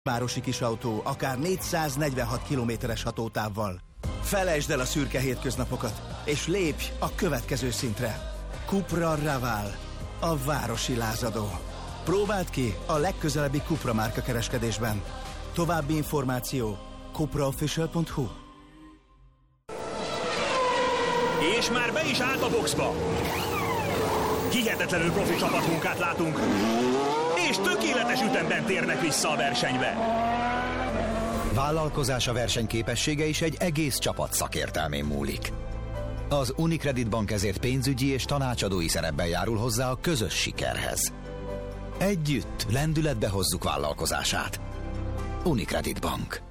városi kisautó, akár 446 kilométeres hatótávval. Felejtsd el a szürke hétköznapokat, és lépj a következő szintre. Cupra Raval, a városi lázadó. Próbáld ki a legközelebbi Cupra márka kereskedésben. További információ cupraofficial.hu. És már be is állt a boxba. Hihetetlenül profi csapatmunkát látunk, és tökéletes ütemben térnek vissza a versenybe. Vállalkozása versenyképessége is egy egész csapat szakértelmén múlik. Az Unicredit Bank ezért pénzügyi és tanácsadói szerepben járul hozzá a közös sikerhez. Együtt lendületbe hozzuk vállalkozását. Unicredit Bank.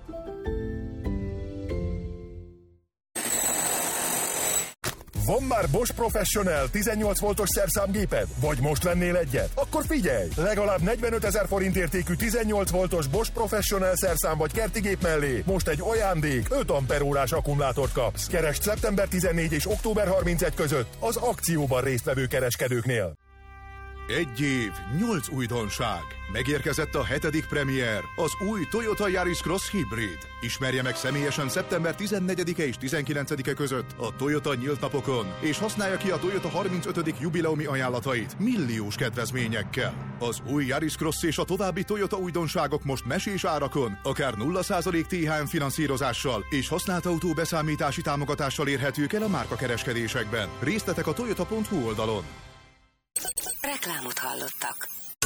Van már Bosch Professional 18 voltos szerszámgéped? Vagy most vennél egyet? Akkor figyelj! Legalább 45 000 forint értékű 18 voltos Bosch Professional szerszám vagy kertigép mellé most egy ajándék 5 amperórás akkumulátort kapsz. Keresd szeptember 14 és október 31 között az akcióban résztvevő kereskedőknél. 1 év, 8 újdonság. Megérkezett a 7. premier, az új Toyota Yaris Cross Hybrid. Ismerje meg személyesen szeptember 14-e és 19-e között a Toyota nyílt napokon, és használja ki a Toyota 35. jubileumi ajánlatait milliós kedvezményekkel. Az új Yaris Cross és a további Toyota újdonságok most mesés árakon, akár 0% THM finanszírozással és használt autó beszámítási támogatással érhetők el a márkakereskedésekben. Részletek a toyota.hu oldalon. Reklámot hallottak.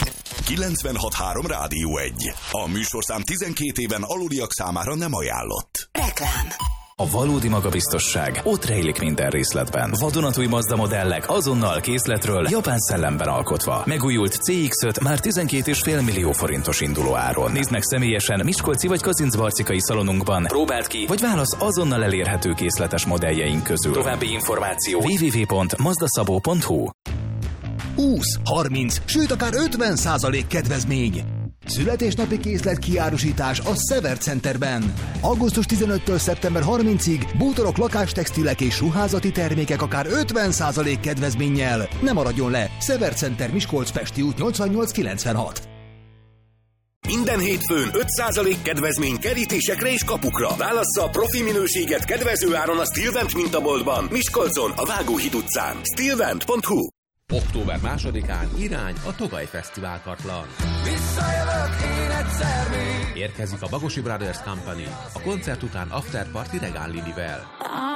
96.3 Rádió 1. A műsorszám 12 éven aluliak számára nem ajánlott. Reklám. A valódi magabiztosság ott rejlik minden részletben. Vadonatúj Mazda modellek azonnal készletről, japán szellemben alkotva. Megújult CX-5 már 12,5 millió forintos induló áron. Nézd meg személyesen Miskolci vagy Kazincbarcikai szalonunkban. Próbáld ki, vagy válasz azonnal elérhető készletes modelljeink közül. További információ www.mazdaszabó.hu. 20, 30, sőt akár 50% kedvezmény. Születésnapi készlet kiárusítás a Sever Centerben. Augusztus 15-től szeptember 30-ig bútorok, lakástextilek és ruházati termékek akár 50% kedvezménnyel. Ne maradjon le! Sever Center, Miskolc, Pesti út 8896. Minden hétfőn 5% kedvezmény kerítésekre és kapukra. Válassza a profi minőséget kedvező áron a Stilvent mintaboltban, Miskolcon, a Vágóhíd utcán. Stilvent.hu. Október 2-án irány a Tokaj Fesztivál Katlan. Visszajövök én egyszer még. Érkezik a Bagosi Brothers Company, a koncert után afterparty Regál Lilivel.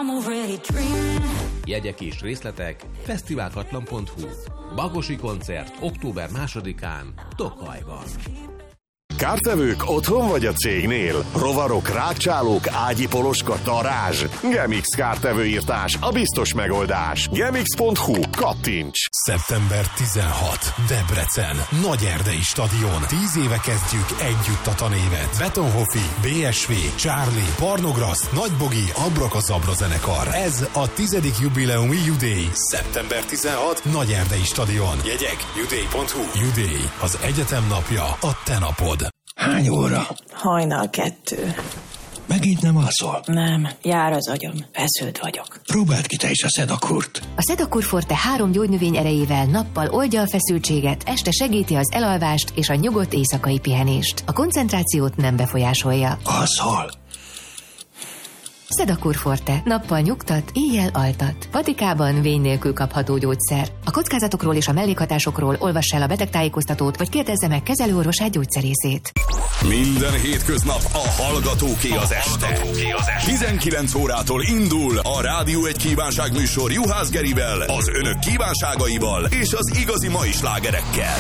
Jegyek és részletek fesztiválkatlan.hu. Bagosi koncert október 2-án Tokajban. Kártevők otthon vagy a cégnél? Rovarok, rákcsálók, ágyi poloska, darázs? Gemix kártevőírtás, a biztos megoldás. Gemix.hu, kattints! Szeptember 16. Debrecen, Nagyerdei stadion. 10 éve kezdjük együtt a tanévet. Betonhofi, BSV, Charlie, Pornograssz, Nagybogi, Abrakazabra zenekar. Ez a 10. jubileumi Judéi. Szeptember 16. Nagyerdei stadion. Jegyek judéi.hu. Judéi, az egyetem napja, a te napod. Hány óra? 1:30. Megint nem alszol? Nem, jár az agyam, feszült vagyok. Próbáld ki te is a Sedakurt. A Sedakur Forte 3 gyógynövény erejével nappal oldja a feszültséget, este segíti az elalvást és a nyugodt éjszakai pihenést. A koncentrációt nem befolyásolja. Alszol? Sedakur Forte. Nappal nyugtat, éjjel altat. Patikában vény nélkül kapható gyógyszer. A kockázatokról és a mellékhatásokról olvass el a betegtájékoztatót, vagy kérdezze meg kezelőorvosát, gyógyszerészét. Minden hétköznap a hallgatóké az este. 19 órától indul a Rádió 1 kívánság műsor Juhász Gerivel, az önök kívánságaival és az igazi mai slágerekkel.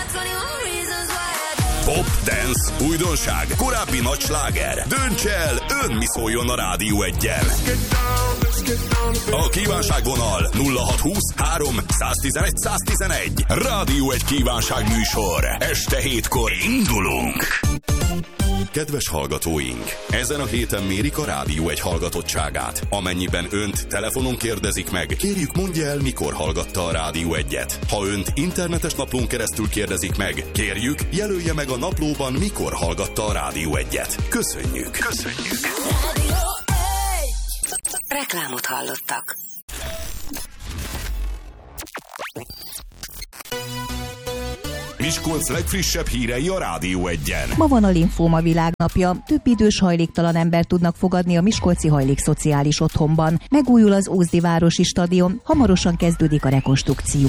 Pop, dance, újdonság, korábbi nagy sláger. Dönts el, ön mi szóljon a Rádió 1-en. A kívánságvonal 0620 3 111 111. Rádió 1 kívánság műsor. Este 7-kor indulunk. Kedves hallgatóink, ezen a héten mérik a Rádió 1 hallgatottságát. Amennyiben önt telefonon kérdezik meg, kérjük mondja el, mikor hallgatta a Rádió 1-et. Ha önt internetes naplón keresztül kérdezik meg, kérjük jelölje meg a naplóban, mikor hallgatta a Rádió 1-et. Köszönjük! Köszönjük! Reklámot hallottak. Miskolc Miskolc legfrissebb hírei a Rádió 1-en. Ma van a linfóma világnapja. Több idős hajléktalan embert tudnak fogadni a miskolci hajlékszociális otthonban. Megújul az Ózdi városi stadion, hamarosan kezdődik a rekonstrukció.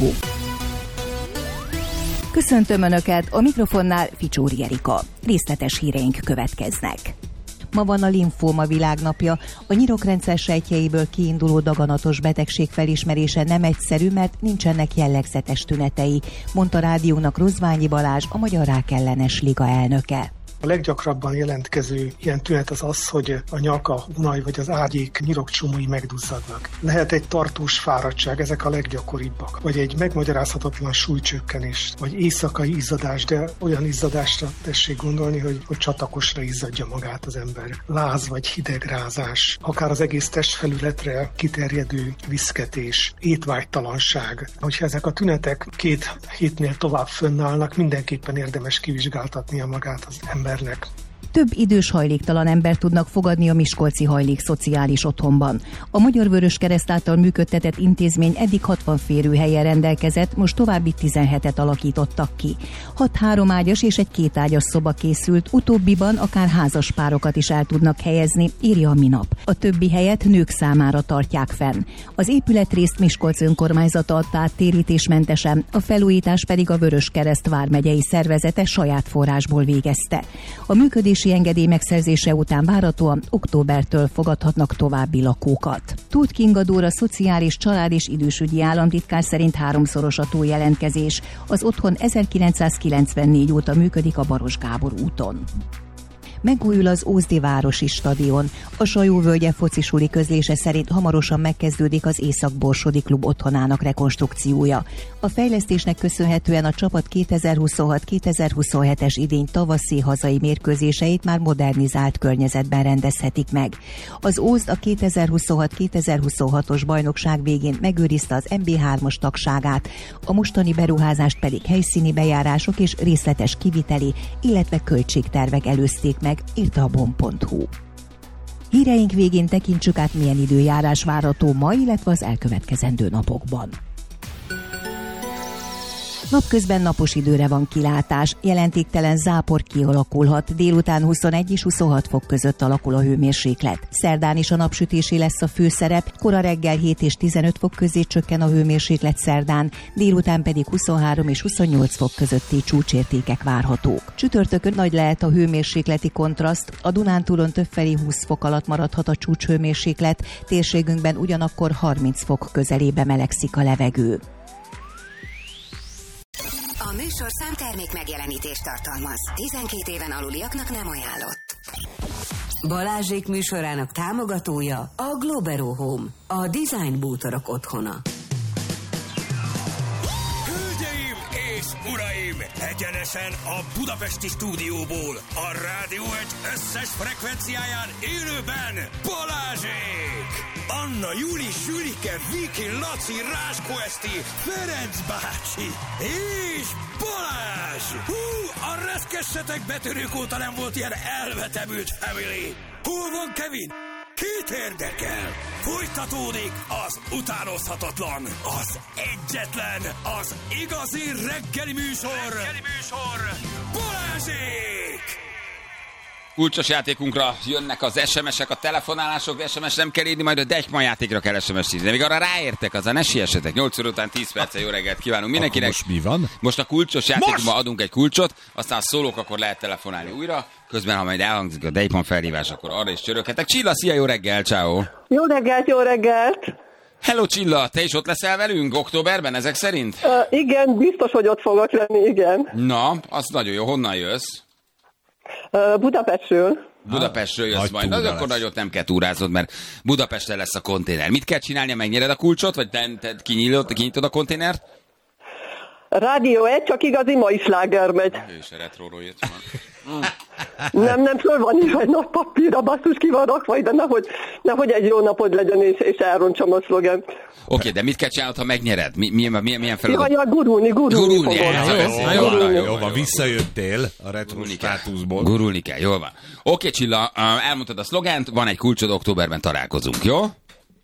Köszöntöm Önöket, a mikrofonnál Ficsóri Erika. Részletes híreink következnek. Ma van a linfóma világnapja. A nyirokrendszer sejtjeiből kiinduló daganatos betegség felismerése nem egyszerű, mert nincsenek jellegzetes tünetei, mondta rádiónak Rozványi Balázs, a Magyar Rákellenes Liga elnöke. A leggyakrabban jelentkező ilyen tünet az az, hogy a nyak, a hunaj vagy az ágyék nyirokcsomói megduzzadnak. Lehet egy tartós fáradtság, ezek a leggyakoribbak. Vagy egy megmagyarázhatatlan súlycsökkenés, vagy éjszakai izzadás, de olyan izzadásra tessék gondolni, hogy csatakosra izzadja magát az ember. Láz vagy hidegrázás, akár az egész testfelületre kiterjedő viszketés, étvágytalanság. Hogyha ezek a tünetek 2 hétnél tovább fönnállnak, mindenképpen érdemes kivizsgáltatnia magát az embernek. Több idős hajléktalan embert tudnak fogadni a miskolci hajlékszociális otthonban. A Magyar Vöröskereszt által működtetett intézmény eddig 60 férőhelyen rendelkezett, most további 17-et alakítottak ki. 6 3 ágyas és egy 2 ágyas szoba készült, utóbbiban akár házas párokat is el tudnak helyezni, írja a Minap. A többi helyet nők számára tartják fenn. Az épületrészt Miskolc önkormányzata adta át térítésmentesen, a felújítás pedig a Vöröskereszt vármegyei szervezete saját forrásból végezte. A működési engedély megszerzése után várhatóan októbertől fogadhatnak további lakókat. Tóth Kinga Dóra szociális, család és idősügyi államtitkár szerint 3-szoros a túljelentkezés. Az otthon 1994 óta működik a Baros Gábor úton. Megújul az Ózdi városi stadion. A Sajóvölgye focisuli közlése szerint hamarosan megkezdődik az Észak-Borsodi klub otthonának rekonstrukciója. A fejlesztésnek köszönhetően a csapat 2026-2027-es idény tavaszi hazai mérkőzéseit már modernizált környezetben rendezhetik meg. Az Ózd a 2026-2026-os bajnokság végén megőrizte az MB3-as tagságát, a mostani beruházást pedig helyszíni bejárások és részletes kiviteli, illetve költségtervek előzték meg, írta a bom.hu. Híreink végén tekintsük át, milyen időjárás várható ma, illetve az elkövetkezendő napokban. Napközben napos időre van kilátás, jelentéktelen zápor kialakulhat, délután 21 és 26 fok között alakul a hőmérséklet. Szerdán is a napsütésé lesz a főszerep, kora reggel 7 és 15 fok közé csökken a hőmérséklet szerdán, délután pedig 23 és 28 fok közötti csúcsértékek várhatók. Csütörtökön nagy lehet a hőmérsékleti kontraszt, a Dunántúlon többfelé 20 fok alatt maradhat a csúcshőmérséklet, térségünkben ugyanakkor 30 fok közelébe melegszik a levegő. A műsorszám termék megjelenítést tartalmaz. 12 éven aluliaknak nem ajánlott. Balázsék műsorának támogatója a Globero Home, a design bútorok otthona. Hölgyeim és uraim, egyenesen a budapesti stúdióból, a Rádió 1 összes frekvenciáján élőben Balázsék! Anna, Juli, Sülike, Viki, Laci, Ráskó Eszti, Ferenc bácsi és Balázs! Hú, a reszkessetek betörők óta nem volt ilyen elvetemült family! Hol van Kevin? Kit érdekel? Folytatódik az utánozhatatlan, az egyetlen, az igazi reggeli műsor! Balázsék! Kulcsos játékunkra jönnek az SMS-ek, a telefonálások, de SMS nem kell írni, majd a Deichmann játékra kell SMS-t írni. De még arra ráértek, azzal ne siessetek. 8 óra után 10 perccel jó reggelt kívánunk mindenkinek. Most mi van? Most a kulcsos játékunkban adunk egy kulcsot, aztán a szólók, akkor lehet telefonálni újra. Közben, ha majd elhangzik a Deichmann felhívás, akkor arra is csöröghetek. Csilla, szia, jó reggel, ciao. Jó reggelt, jó reggelt. Hello Csilla, te is ott leszel velünk októberben ezek szerint? Igen, biztos, hogy ott fogok lenni, igen. Na, az nagyon jó, honnan jössz? Budapestről. Budapestről jössz majd. Az akkor nagyot nem kell túráznod, mert Budapesten lesz a konténer. Mit kell csinálni, megnyered a kulcsot, vagy te kinyitod a konténert? Rádió 1, csak igazi mai sláger megy. Ő is a retróról jött. Nem, föl van írva egy nagy papírra, basszus ki van rakva, de nehogy egy jó napod legyen, és elrontsam a szlogent. Oké, de mit kell csinálnod, ha megnyered? Milyen feladat? Ja, gurulni Jó van, visszajöttél a retro státuszból. Gurulni kell, jól van. Oké, Csilla, elmondtad a szlogent, van egy kulcsod, októberben találkozunk, jó?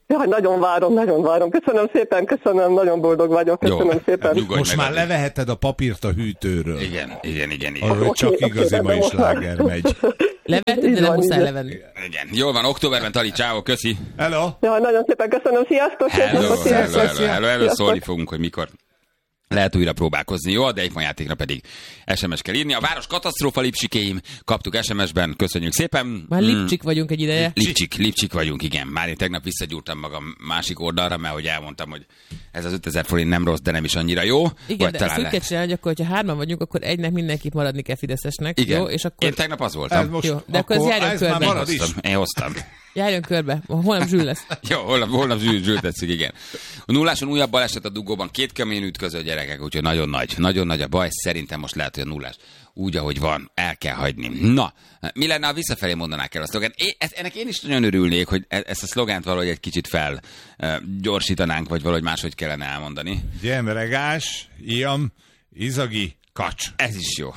Jaj, nagyon várom. Köszönöm szépen, nagyon boldog vagyok. Köszönöm szépen. Most már leveheted a papírt a hűtőről. Igen. Arról csak igazi mai sláger megy. Levetted, de nem muszáj levenni. Igen. Jól van, októberben, Tali, ciao, köszi. Hello. Jaj, nagyon szépen köszönöm, sziasztok. Hello, szólni fogunk, hogy mikor lehet újra próbálkozni. Jó, de egy játékra pedig SMS kell írni. A város katasztrófa lipcsikéim kaptuk SMS-ben, köszönjük szépen. Már lipcsik vagyunk egy ideje. Lipcsik vagyunk, igen. Már én tegnap visszagyúrtam magam másik oldalra, mert hogy elmondtam, hogy ez az 5000 forint nem rossz, de nem is annyira jó. Igen, de ezt úgy kell csinálni, hogy akkor, hogyha 3-an vagyunk, akkor egynek mindenképp maradni kell fideszesnek. Igen, jó? És akkor... én tegnap az voltam. Jó, de akkor ez járjon körbe. Én hoztam. Járjon körbe, holnap Zsül lesz. Jó, holnap Zsül tetszik, igen. A nulláson újabb baleset a dugóban, 2 kemény ütközött gyerekek, úgyhogy nagyon nagy a baj. Szerintem most lehet, hogy a nullás úgy, ahogy van, el kell hagyni. Na, mi lenne, ha visszafelé mondanák el a szlogán? Ennek én is nagyon örülnék, hogy ezt a szlogánt valahogy egy kicsit felgyorsítanánk, vagy valahogy máshogy kellene elmondani. Gyemregás, iam, izagi, kacs. Ez is jó.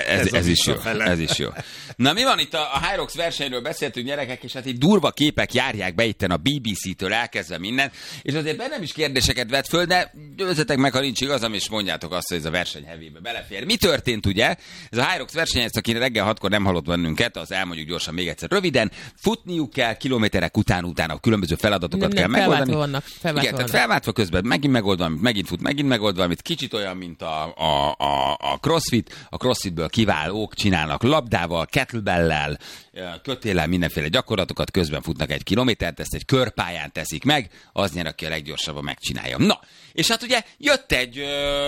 Ez is jó. Na, mi van itt a Hyrox versenyről beszéltünk, gyerekek, és hát itt durva képek járják be itten a BBC-től elkezdve minden, és azért bennem is kérdéseket vett föl, de győzzetek meg, ha nincs igazam, és mondjátok azt, hogy ez a verseny hevébe belefér. Mi történt, ugye? Ez a Hyrox verseny, ezt aki reggel 6-kor nem hallott bennünket, az elmondjuk gyorsan még egyszer röviden. Futniuk kell kilométerek után a különböző feladatokat kell megoldani. Igen, tehát felváltva közben megint megold valamit, megint fut, megint megold valamit, kicsit olyan, mint a crossfit, a crossfitből kiválók csinálnak labdával, kettlebell-lel, kötéllel, mindenféle gyakorlatokat, közben futnak 1 kilométert, ezt egy körpályán teszik meg, az nyer, aki a leggyorsabban megcsinálja. Na, és hát ugye jött egy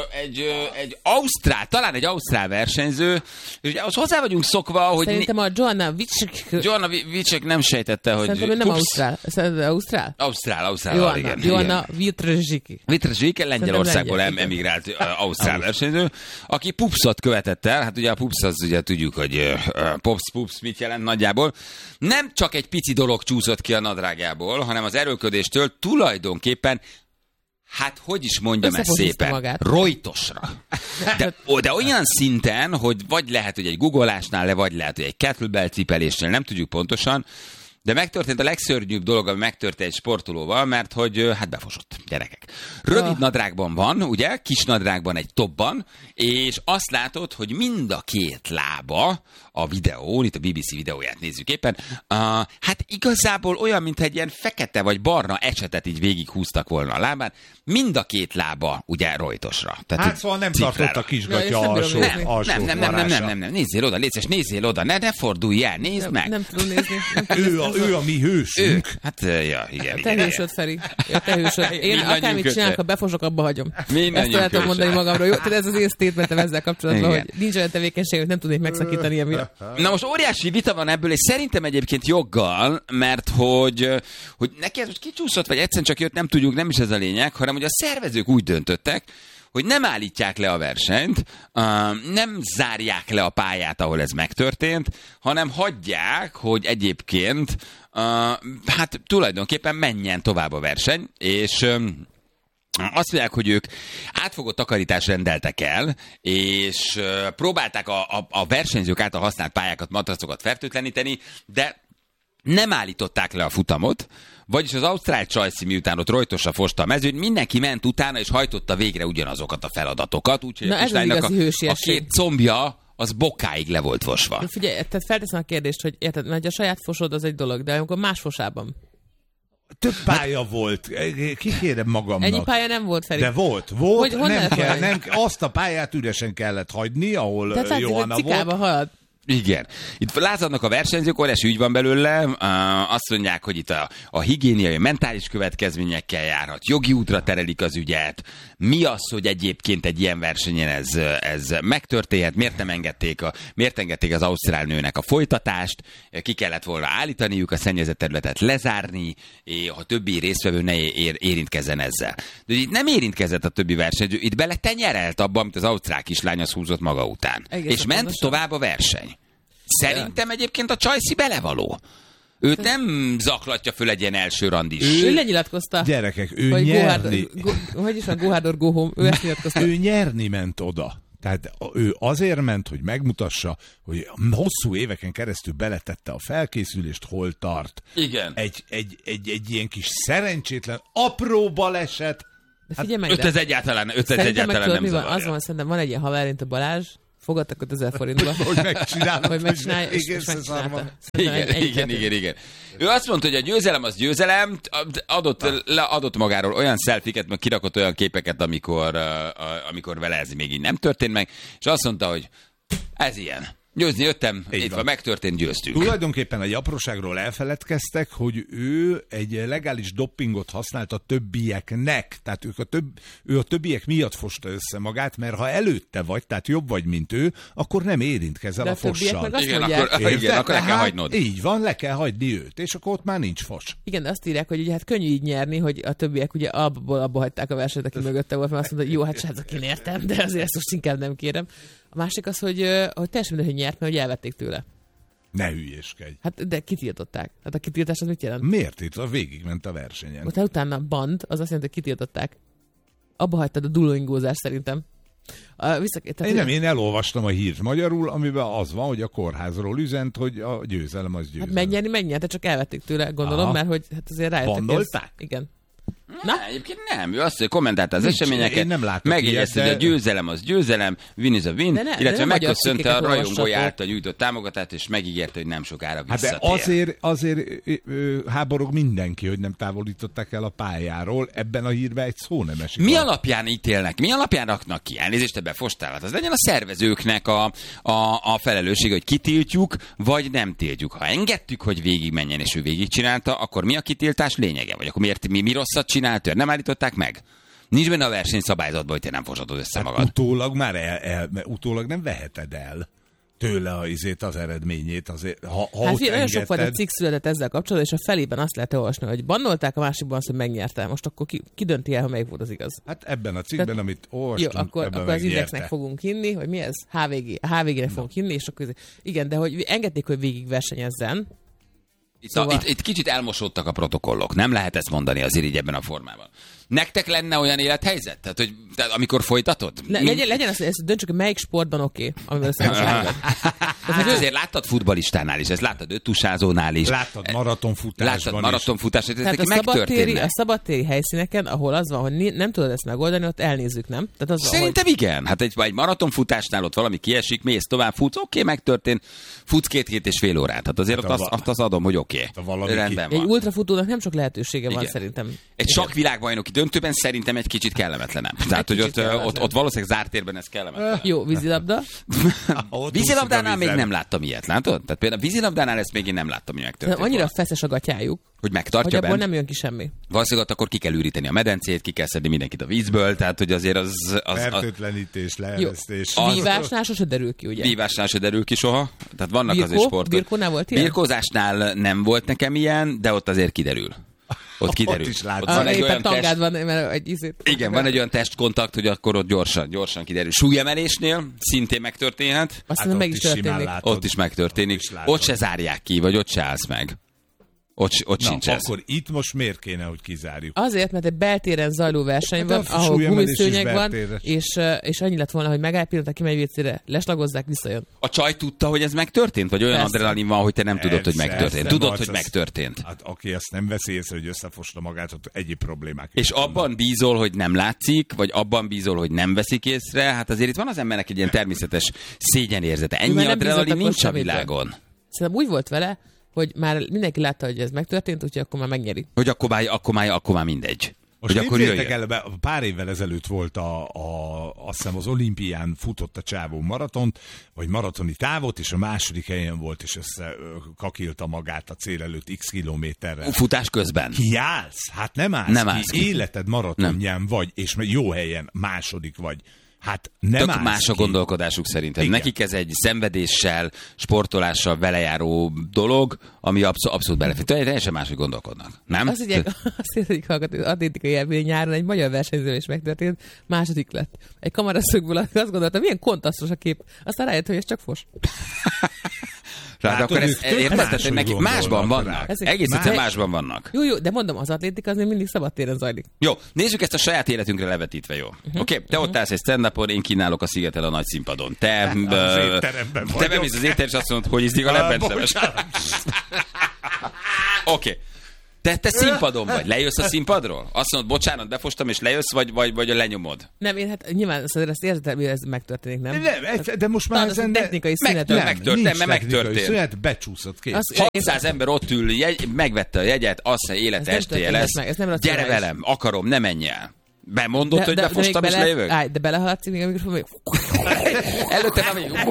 ausztrál, talán egy ausztrál versenyző, és ugye ahhoz hozzá vagyunk szokva, hogy... Szerintem a Joanna Wiczek nem sejtette, hogy... Szerintem nem ausztrál. Szerintem ausztrál? Ausztrál, igen. Joanna Wiczek. Lengyelországból emigrált ausztrál versenyző, aki pupszot követett el, hát ugye a pups az ugye tudjuk, hogy pups mit jelent nagyjából. Nem csak egy pici dolog csúszott ki a nadrágjából, hanem az erőlködéstől tulajdonképpen, hát hogy is mondjam ezt szépen, magát. Rojtosra. De olyan szinten, hogy vagy lehet, hogy egy googolásnál vagy lehet, hogy egy kettlebell cipelésnél, nem tudjuk pontosan, de megtörtént a legszörnyűbb dolog, ami megtörtént egy sportolóval, mert hogy hát befosott, gyerekek. Rövid nadrágban van, ugye, kis nadrágban egy topban, és azt látod, hogy mind a 2 lába a videón, itt a BBC videóját nézzük éppen, hát igazából olyan, mintha egy ilyen fekete vagy barna ecsetet így végighúztak volna a lábán, mind a 2 lába ugye rojtosra. Tehát hát szóval nem tartott a kisgatya alsó Nem, nézzél oda, légy szíves, nézzél oda, ne fordulj el, nézd meg. Nem tudom nézni. Ő a mi hősünk. Hát, ja, igen. Te hősöd, Feri. Te hősöd. Én akármit csinálok, ha befosok, abba hagyom. Ezt tudom mondani magamról. Jó? Tehát ez az én statementem ezzel kapcsolatban, hogy nincs olyan tevékenység, hogy nem tudnék megszakítani emiatt. Na most óriási vita van ebből, és szerintem egyébként joggal, mert hogy neki ez most kicsúszott, vagy egyszerűen csak jött, nem tudjuk, nem is ez a lényeg, hanem hogy a szervezők úgy döntöttek, hogy nem állítják le a versenyt, nem zárják le a pályát, ahol ez megtörtént, hanem hagyják, hogy egyébként hát tulajdonképpen menjen tovább a verseny, és azt mondják, hogy ők átfogó takarítást rendeltek el, és próbálták a versenyzők által használt pályákat, matracokat fertőtleníteni, de nem állították le a futamot, vagyis az ausztrál csajci, miután ott rojtosra fosta a mezőt, mindenki ment utána, és hajtotta végre ugyanazokat a feladatokat, úgyhogy a kislánynak a 2 combja az bokáig le volt fosva. Figyelj, tehát felteszem a kérdést, hogy érted, mert a saját fosod az egy dolog, de amikor más fosában. Több pálya volt. Kikérem magamnak. Ennyi pálya nem volt, Feri. De volt. Nem, azt a pályát üresen kellett hagyni, ahol Johanna volt. Halad. Igen. Itt lázadnak a versenyzők, óriási ügy van belőle, azt mondják, hogy itt a higiéniai, mentális következményekkel járhat, jogi útra terelik az ügyet. Mi az, hogy egyébként egy ilyen versenyen ez megtörténhet, miért engedték az ausztrál nőnek a folytatást, ki kellett volna állítaniuk, a szennyezett területet lezárni, a többi résztvevő ne érintkezzen ezzel. De itt nem érintkezett a többi versenyző, itt bele tenyerelt abba, amit az ausztrál kislány az húzott maga után. Egészen és ment pontosan tovább a verseny. Szerintem egyébként a csajci belevaló. Őt nem zaklatja föl egy ilyen első randis. Ő lenyilatkozta. Gyerekek, ő nyerni. Hogy is van, go hard or go home. Ő ezt nyilatkozta. Ő nyerni ment oda. Tehát ő azért ment, hogy megmutassa, hogy hosszú éveken keresztül beletette a felkészülést, hol tart. Igen. Egy ilyen kis szerencsétlen, apró baleset. De figyelj meg, 5 egyáltalán nem zavarja. Az van, szerintem van egy ilyen haver, mint a Balázs, fogadtak 5000 forintba. Hogy megcsinálja, és megcsinálta. Igen. Ő azt mondta, hogy a győzelem az győzelem, adott magáról olyan szelfiket, meg kirakott olyan képeket, amikor vele ez még így nem történt meg, és azt mondta, hogy ez ilyen. Győzni jöttem, itt van, megtörtént, győztünk. Tulajdonképpen egy apróságról elfeledkeztek, hogy ő egy legális doppingot használt a többieknek. Tehát ő a többiek miatt fosta össze magát, mert ha előtte vagy, tehát jobb vagy, mint ő, akkor nem érintkezel a fossal. Igen, akkor le kell hagynod. Így van, le kell hagyni őt, és akkor ott már nincs fos. Igen, de azt írják, hogy ugye hát könnyű így nyerni, hogy a többiek ugye abba hagyták a versenyt, aki mögötte volt, mert azt mondta, hogy jó, hát srácok, én értem, de azért ezt most inkább nem kérem. A másik az, hogy teljesen mindegy, hogy nyert, mert hogy elvették tőle. Ne hülyéskedj. Hát de kitiltották. Hát a kitiltás az mit jelent? Miért itt? Végigment a versenyen. Ott utána band, az azt jelenti, hogy kitiltották. Abba hagytad a dullingózást szerintem. Én elolvastam a hírt magyarul, amiben az van, hogy a kórházról üzent, hogy a győzelem az győzelem. Hát megnyerte, csak elvették tőle, gondolom, mert hogy hát azért rájöttek. Bandolták? Igen. Na? Egyébként nem, ő azt kommentálta az eseményeket, megjegyezte, hogy a győzelem az győzelem, win is a win, illetve megköszönte a rajongói által nyújtott támogatást, és megígérte, hogy nem sokára visszatér. Hát de azért háborog mindenki, hogy nem távolították el a pályáról, ebben a hírben egy szó nem esik. Mi alapján ítélnek, mi alapján raknak ki? Elnézést, ebben fostálat. Az legyen a szervezőknek a felelősség, hogy kitiltjuk, vagy nem tiltjuk. Ha engedtük, hogy végigmenjen, és ő végigcsinálta, akkor mi a kitiltás lényege? Vagy akkor mi rosszat csinált? Nem állították meg? Nincs benne a versenyszabályzatban, hogy te nem fosatod össze magad. Utólag már utólag nem veheted el tőle az eredményét. Azért, ha hát olyan sok fajta cikk született ezzel kapcsolatban, és a felében azt lehet olvasni, hogy bannolták, a másikban azt, hogy megnyerte. Most akkor ki dönti el, ha melyik volt az igaz? Hát ebben a cikkben, amit olvastunk, jó, akkor az Indexnek fogunk hinni, hogy mi ez? HVG-nek fogunk hinni, és akkor igen, de hogy engedték, hogy végig versenyezzen. Itt kicsit elmosódtak a protokollok. Nem lehet ezt mondani azért így ebben a formában. Nektek lenne olyan élethelyzet? Tehát amikor folytatod? Legyen azt, hogy döntsük, hogy melyik sportban oké, amivel összehasonlítod. Hát azért láttad futballistánál is, ezt láttad öttusázónál is. Láttad maratonfutásban is. Tehát a szabadtéri helyszíneken, ahol az van, hogy nem tudod ezt megoldani, ott elnézzük, nem? Tehát az szerintem van, igen. Hát egy maratonfutásnál ott valami kiesik, mész tovább, futsz, oké, megtörtént, futsz 2,5 órát. Hát azért azt az adom, hogy oké. Rendben van. Egy ultrafutónak nem sok lehetősége van szerintem. Egy sakkvilágbajnoki döntőben szerintem egy kicsit kellemetlenebb. Tehát, hogy ott valószínűleg zárt térben ez kellemetlen. Jó, vízilabda. Vízilabdánál még nem láttam ilyet, látod? Tehát például vízilabdánál ezt még én nem láttam, hogy megtörtént. Annyira feszes a gatyájuk, hogy megtartja hogy abból nem jön ki semmi. Valószínűleg akkor ki kell üríteni a medencét, ki kell szedni mindenkit a vízből, tehát hogy azért az fertőtlenítés, leeresztés. Vívásnál sose derül ki, ugye? Vívásnál se derül ki soha. Tehát vannak azért sportok. Birkónál volt ilyen? Birkózásnál nem volt nekem ilyen, de ott azért kiderül. Ott kiderül. Ott van egy olyan tangád van, mert egy igen, van egy olyan testkontakt, hogy akkor ott gyorsan kiderül. Súlyemelésnél szintén megtörténhet. Aztán meg is történik. Ott is megtörténik. Ott se zárják ki, vagy ott se állsz meg. Ott sincs ez. Akkor itt most miért kéne, hogy kizárjuk? Azért, mert egy beltéren zajló verseny van, ahol gumiszőnyeg van, és annyi lett volna, hogy megáll, pillanat, kimegy vécére, leslagozzák, visszajön. A csaj tudta, hogy ez megtörtént? Vagy olyan adrenalin van, hogy te nem tudod, hogy megtörtént? Tudod, hogy megtörtént. Hát aki ezt nem veszi észre, hogy összefosta magát, ott egyéb problémák. És abban bízol, hogy nem látszik, vagy abban bízol, hogy nem veszik észre, hát azért itt van az embernek egy ilyen természetes szégyenérzete. Ennyi adrenalin nincs a világon. Szerintem úgy volt vele, hogy már mindenki látta, hogy ez megtörtént, úgyhogy akkor már megnyeri. Hogy akkor már mindegy. Most hogy akkor el, pár évvel ezelőtt volt azt hiszem az olimpián futott a csávó maratont, vagy maratoni távot, és a második helyen volt, és összekakilta magát a cél előtt x kilométerrel. Futás közben. Kiállsz? Hát nem állsz ki. Életed maratonján vagy, és jó helyen második vagy. Hát nem tök más a gondolkodásuk szerintem. Igen. Nekik ez egy szenvedéssel, sportolással velejáró dolog, ami abszolút belefér. Teljesen máshogy gondolkodnak. Nem? Azt érzik hallgatni, az atlétikai élmény nyáron egy magyar versenyző is megtörtént, második lett. Egy kameraszögből azt gondoltam, milyen kontrasztos a kép. Aztán rájött, hogy ez csak fos. Hát akkor érted, hogy nekik másban vannak. Egész egyszerűen másban vannak. Jó, de mondom, az atlétika az még mindig szabadtéren zajlik. Jó, nézzük ezt a saját életünkre levetítve, jó? Oké, te ott állsz egy stand-upon, én kínálok a Szigeten a nagy színpadon. Te bemész az étterembe, és azt mondod, hogy ízdik a lebencemes. Oké. Te színpadon vagy. Lejössz a színpadról? Azt mondod, bocsánat, befostam, és lejössz, vagy lenyomod? Nem, én hát nyilván ezt érzed, hogy ez megtörténik, nem? De most már ezen technikai szünet. Megtörtént. Szünet, becsúszott ki. 600 ember ott ül, megvette a jegyet, azt mondja, élet estéje lesz. Gyere velem, akarom, ne menj el. Bemondod, hogy befostam, és lejövök? De belehaladsz még a mikrofon, előtte már még...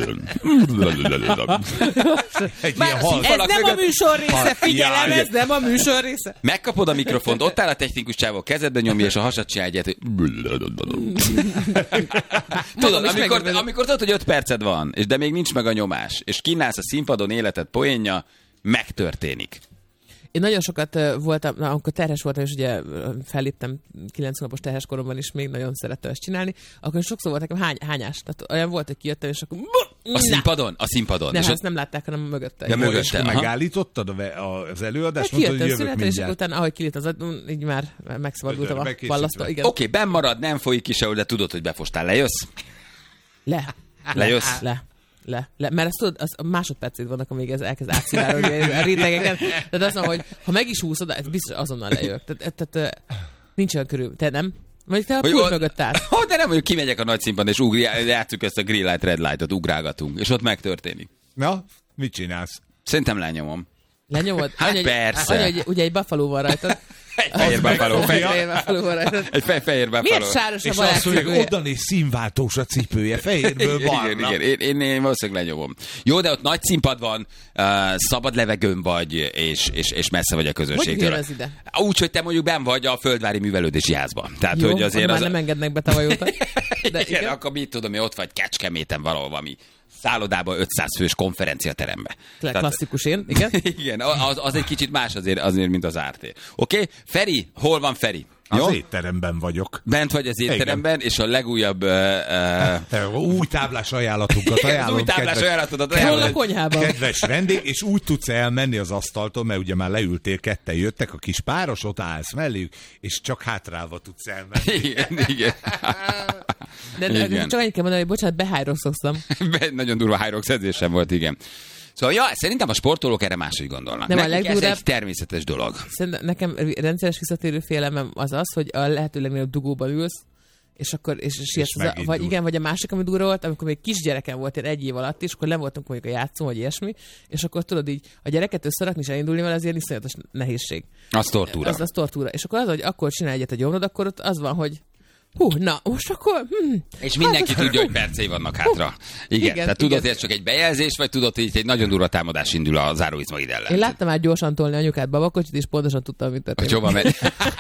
Ez nem a műsor része, figyelem, ez nem a műsor része. Megkapod a mikrofont, ott áll a technikus csávó, kezedbe nyomja, és a hasad csinálja egyet, tudod, amikor tudod, hogy 5 perced van, de még nincs meg a nyomás, és kínálsz a színpadon életed poénja, megtörténik. Én nagyon sokat voltam, amikor terhes voltam, és ugye felléptem 9 hónapos terhes koromban is, még nagyon szerettem ezt csinálni, akkor sokszor volt nekem hányás. Tehát olyan volt, hogy kijöttem, és akkor... A színpadon? Nem, ezt nem látták, hanem mögötte. Ja, mögötte. Megállítottad az előadást? Hát kijöttem szünetre, és utána, ahogy kilít az így már megszabadultam a ballasztó. Oké, benn marad, nem folyik ki sehol, de tudod, hogy befostál. Lejössz? Lejössz? Mert ezt tudod, az másodpercig vannak, amíg ez elkezd átszivárogni a rétegeken. Tehát azt mondom, hogy ha meg is úszod, ez biztos azonnal lejövök. Tehát nincs olyan körül. Te nem? Vagy te a pult mögött állsz. De nem, hogy kimegyek a nagy színpadon, és játsszuk ezt a green light, red light-ot, ugrálgatunk, és ott megtörténik. Na, mit csinálsz? Szerintem lenyomom. Lenyomod? Hát persze. Ugye egy buffalo van rajtad. Egy fehér buffalo. Egy fehér buffalo. Miért sáros a és azt mondja, odan is színváltós a cipője, fehérből barna. Igen, én valószínűleg lenyomom. Jó, de ott nagy színpad van, szabad levegőn vagy, és messze vagy a közönségtől. Hogy ide? Úgy, hogy te mondjuk benn vagy a Földvári Művelődési Házban. Tehát, jó, hogy azért már nem engednek be tavaly óta. Igen, akkor mit tudom, hogy ott vagy Kecskeméten valahol valami szállodában 500 fős konferenciaterembe. Klasszikus én, igen. Igen, az egy kicsit más azért mint az RT. Oké? Feri, hol van Feri? Az étteremben vagyok. Bent vagy az étteremben, és a legújabb... új táblás ajánlatunkat ajánlom. Új táblás ajánlatodat ajánlom. Hol a konyhában? Kedves vendég, és úgy tudsz elmenni az asztaltól, mert ugye már leültél, ketten jöttek, a kis páros, ott állsz melléjük, és csak hátrálva tudsz elmenni. Igen. De csak annyit kell mondani, hogy bocsánat, behájrokszoztam. Nagyon durva hájrokszedzésem volt, igen. Szóval, szerintem a sportolók erre máshogy gondolnak. Nekik ez egy természetes dolog. Szerintem nekem rendszeres visszatérő félelmem az, hogy a lehető legnagyobb dugóban ülsz, és akkor sietsz, vagy a másik, ami durva volt, amikor még kisgyerekem volt, én 1 év alatt is, akkor nem voltunk mondjuk a játszón, vagy ilyesmi, és akkor tudod így, a gyereket összerakni és elindulni vele, az ilyen iszonyatos nehézség. Az tortúra. Az tortúra. És akkor az, hogy akkor csinálj egyet a gyomrod, akkor ott az van, hogy na, most akkor... És mindenki tudja, hogy percei vannak hátra. Igen, tehát tudod, hogy ez csak egy bejelzés, vagy tudod, hogy egy nagyon durva támadás indul a záróizmaid ellen. Én láttam már gyorsan tolni anyukát babakocsit, és pontosan tudtam, mit történt. Hogy hova megy.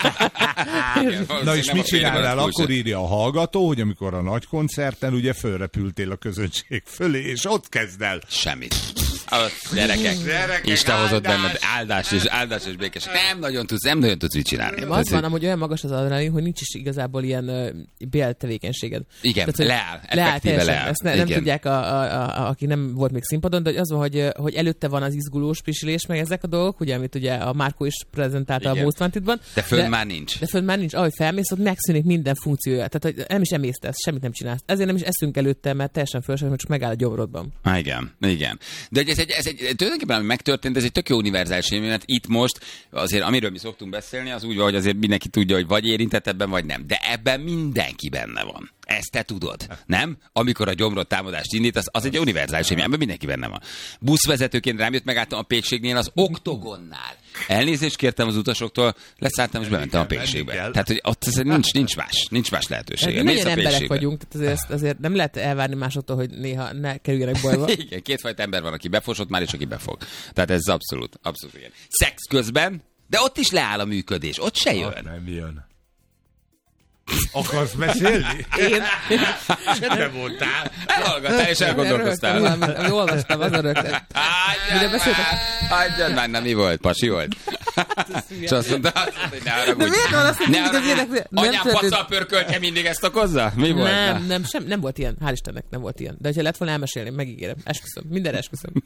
Na és mit csinálnál? Akkor írja a hallgató, hogy amikor a nagy koncerten ugye fölrepültél a közönség fölé, és ott kezd el. Semmit. Gyerekek, Isten hozott benned áldás és békesség. Nem nagyon tudsz mit csinálni. Az van, hogy olyan magas az adrenalin, hogy nincs is igazából ilyen béltevékenységed. Igen, leáll. Ezt nem tudják, aki nem volt még színpadon, de az van, hogy előtte van az izgulós pisilés, meg ezek a dolgok, ugye, amit ugye a Márkó is prezentálta a Most Wanted-ban. De fönn már nincs. Ahogy felmész, ott megszűnik minden funkciója. Tehát hogy nem is emésztesz, semmit nem csinálsz. Ezért nem is eszünk előtte, mert teljesen fölösleges, csak megáll a gyomrodban. Igen. De ez egy tulajdonképpen, ami megtörtént, ez egy tök jó univerzális élmény, mert itt most azért, amiről mi szoktunk beszélni, az úgy van, hogy azért mindenki tudja, hogy vagy érintett ebben, vagy nem. De ebben mindenki benne van. Ezt te tudod, nem? Amikor a gyomrod támadást indít, az egy univerzális élmény, ebben mindenki benne van. Buszvezetőként rám jött, megálltam a Pékségnél az Oktogonnál. Elnézést kértem az utasoktól, leszálltam és bementem a Pékségbe. Tehát, hogy ott nincs más lehetőség. Nagyon emberek vagyunk, tehát azért nem lehet elvárni másoktól, hogy néha ne kerüljenek bajba. Igen, kétfajta ember van, aki befosott már, és aki befog. Tehát ez abszolút igen. Szex közben, de ott is leáll a működés, ott se jön. Ott nem jön. Akarsz beszélni? Én? Semmi voltál. Elhallgattál és elgondolkoztál. Olvastam, az öröklet. Mire beszéltek? Hagyjad már, mi volt? Pasi volt? És azt mondta, hogy ne haragudj. Anyám pacal pörköltje mindig ezt okozza? Mi volt? Nem volt ilyen. Hál' Istennek nem volt ilyen. De hogyha lett volna, elmesélném, megígérem. Esküszöm. Mindenre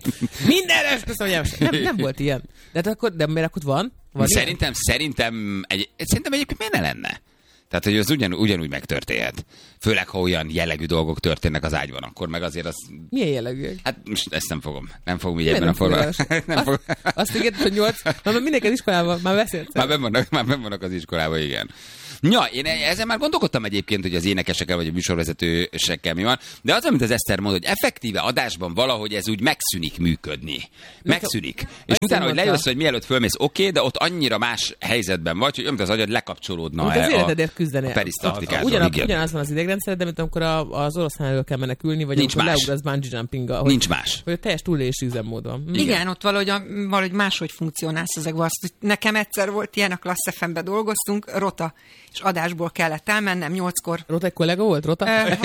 esküszöm. Nem volt ilyen. De miért akkor van? Szerintem egyébként miért ne lenne? Tehát, hogy az ugyanúgy megtörténhet. Főleg, ha olyan jellegű dolgok történnek az ágyban, akkor meg azért az... Milyen jellegű? Hát most ezt nem fogom. Nem fogom így ebben a formában. Azt ígérted, hogy 8... Már mindenki az iskolában, már beszélsz. Már benn vannak az iskolában, igen. Ja, én ezen már gondolkodtam egyébként, hogy az énekesekkel vagy a műsorvezetősekkel mi van, de az, amit az Eszter mond, hogy effektíve adásban valahogy ez úgy megszűnik működni. Megszűnik. És utána, hogy lejössz, hogy mielőtt fölmész, oké, de ott annyira más helyzetben vagy, hogy amit az agyad lekapcsolódna a perisztaltikától. Ugyanaz van az idegrendszered, de mint amikor az oroszlán elől kell menekülni, vagy amikor leugrasz bungee jumpinggal. Nincs más. Hogy teljes túlélési üzemmód van. Igen, ott valahogy máshogy funkcionálsz ezekben. Azt, nekem egyszer volt ilyen, a Klassz FM-ben dolgoztunk, rota, és adásból kellett elmennem 8-kor. Rota egy kollega volt? Rota?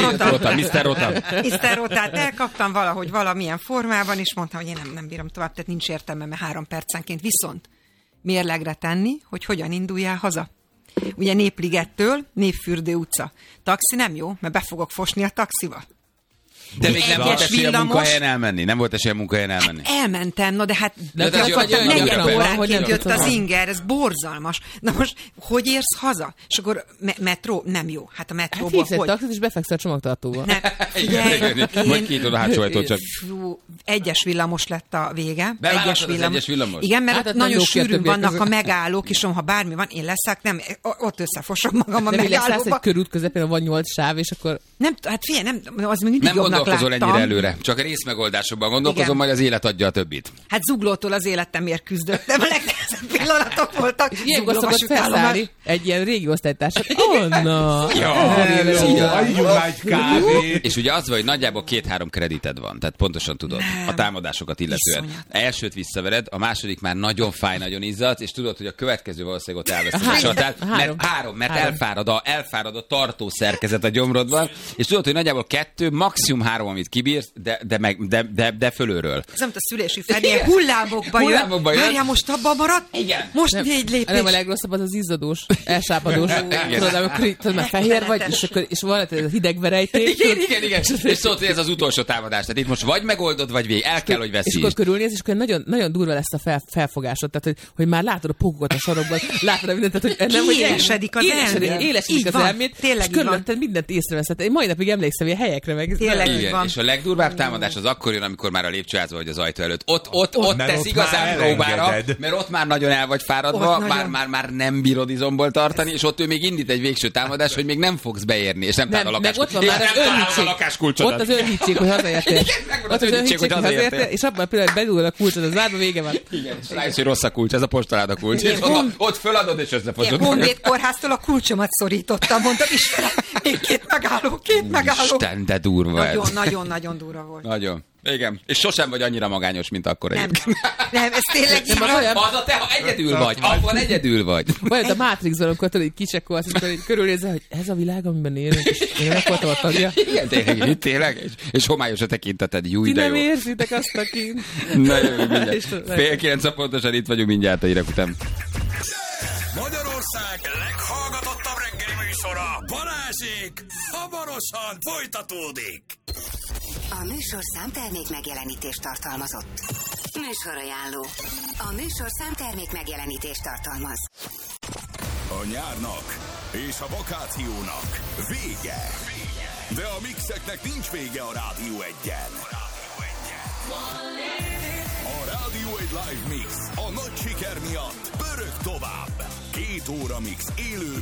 Mr. Rota. Mr. Rotát elkaptam valahogy valamilyen formában, és mondtam, hogy én nem bírom tovább, tehát nincs értelme, mert 3 percenként. Viszont mérlegre tenni, hogy hogyan induljál haza. Ugye Népligettől Népfürdő utca. Taxi nem jó, mert be fogok fosni a taxival. De még nem volt esélye a munkahelyen elmenni? Nem volt esélye a munkahelyen elmenni? Elmentem, na de hát 40 óránként jött az inger, ez borzalmas. Na most, hogy érsz haza? És akkor metró? Nem jó. Hát a metróból hívsz egy taxit, és befekszel a csomagtartóba. Majd kinyitod a hátsó ajtót csak. Egyes villamos lett a vége. Egyes villamos? Igen, mert nagyon sűrűn vannak a megállók, és ha bármi van, én leszek, nem, ott összefosom magam a megállóba. De mi lesz egy körút közepén, van 8 sáv, és akkor... Nem, hát figyelj, az még mindig jobbnak gondolkozol ennyire előre. Csak a részmegoldásokban gondolkozom, majd az élet adja a többit. Hát zuglótól az életemért küzdöttem. A legnehezebb pillanatok voltak. Ilyenkor szokott felszállni egy ilyen régi osztálytársat. Anna! És ugye az van, hogy nagyjából 2-3 kredited van. Tehát pontosan tudod a támadásokat illetően. Elsőt visszavered, a második már nagyon fáj, nagyon izzadsz, és tudod, hogy a következő valószínűleg ott elveszed a csatát. Mert elfárad a tartó szerkezet a gyomrodban, és tudod, hogy nagyjából 2, maximum 3, amit kibírsz, de fölülről. Ez amit a szülési Feri, hullámokba jön. Várjál, most abban marad? Igen. Most 4 lépés. Nem, a legrosszabb az az izzadós, elsápadós. Tudod, mert fehér vagy, és van egy hidegverejték. Igen. És szóval, hogy ez az utolsó támadás. Tehát itt most vagy megoldod, vagy végig. El kell, hogy veszítsd. És akkor körülnéz, és akkor nagyon, nagyon durva lesz a felfogásod. Tehát, hogy már látod a pókokat a sarokban, látod a mindent, tehát, hogy nem, hogy élesedik az elmét. Élesedik az elmét, és körülötted mindent észreveszed. Én mai napig emlékszem ilyen helyekre meg. Igen, és a legdurvább támadás az akkor jön, amikor már a lépcsőházban vagy az ajtó előtt. Ott tesz igazán próbára, mert ott már nagyon el vagy fáradva, már nem bírod izomból tartani, és ott ő még indít egy végső támadás, hogy még nem fogsz beérni, és nem talál a lakáskulcsodat. Ott az önhittség, hogy hazaértél. Ott az önhittség, hogy hazaértél, és abban a pillanatban bedugod a kulcsod, az zárva, vége van. Igen, és rájössz, hogy rossz a kulcs, ez a postaláda kulcs. És ott föladod, és összefosod. Honvéd kórháztól a kulcsomat szorítottam, mondtam, Istenem, még 2 megálló. Isten, de durva ez. Nagyon durva volt. Nagyon. Igen. És sosem vagy annyira magányos, mint akkor egyébként. Nem, ez tényleg így van. Az a te, ha egyedül vagy. Abban egyedül vagy. Vagy a Matrixban, amikor tudod, hogy kicsekolsz, amikor körülnézel, hogy ez a világ, amiben élünk, és én nem voltam a tagja. Igen, tényleg. És homályos a tekinteted. Jó, de jó. Ti nem érzitek azt a kint. Na jövünk mindjárt. 8:30 pontosan itt vagyunk mindjárt a hírek után. Magyarország leghallgatottabb reggeli műsora, Balázsék, hamarosan folytatódik. A műsor számtermék megjelenítést tartalmazott. Műsorajánló. A műsor számtermék megjelenítést tartalmaz. A nyárnak és a vakációnak vége. De a mixeknek nincs vége a Rádió 1-en. A Rádió 1 Live Mix a nagy siker miatt pörög tovább. 2 óra mix élőben.